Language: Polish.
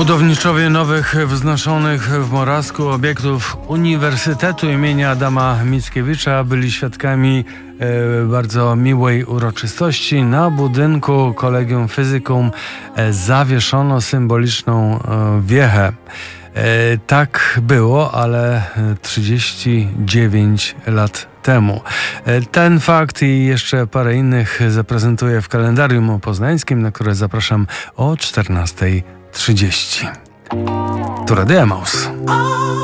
Budowniczowie nowych wznoszonych w Morawsku obiektów Uniwersytetu imienia Adama Mickiewicza byli świadkami bardzo miłej uroczystości. Na budynku Collegium Physicum zawieszono symboliczną wiechę. Tak było, ale 39 lat temu. Ten fakt i jeszcze parę innych zaprezentuję w kalendarium poznańskim, na które zapraszam o 14:30. Tu Radio Emaus.